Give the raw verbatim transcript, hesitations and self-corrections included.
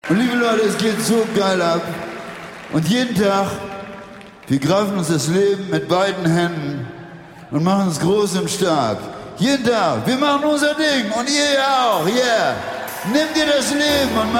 Und liebe Leute, es geht so geil ab. Und jeden Tag, wir greifen uns das Leben mit beiden Händen und machen es groß und stark. Jeden Tag, wir machen unser Ding und ihr auch, yeah. Nehmt ihr das Leben und macht